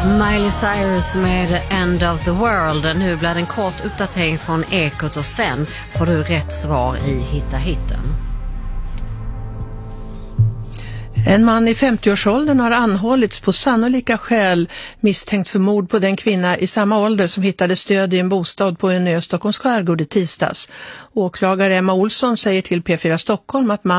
Miley Cyrus med End of the World. Nu blir det en kort uppdatering från Ekot och sen får du rätt svar i Hitta Hitten. En man i 50-årsåldern har anhållits på sannolika skäl misstänkt för mord på den kvinna i samma ålder som hittade stöd i en bostad på en ö i Stockholms skärgård i tisdags. Åklagare Emma Olsson säger till P4 Stockholm att